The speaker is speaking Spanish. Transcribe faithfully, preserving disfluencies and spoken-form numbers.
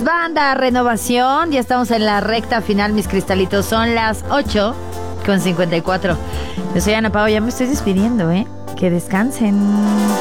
es Banda Renovación. Ya estamos en la recta final, mis cristalitos. Son las ocho con cincuenta y cuatro. Yo soy Ana Pao, ya me estoy despidiendo, ¿eh? Que descansen.